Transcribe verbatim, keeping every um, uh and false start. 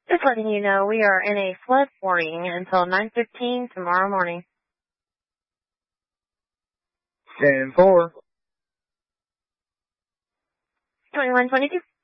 Just letting you know we are in a flood warning until nine fifteen tomorrow morning. ten four. twenty-one twenty-two.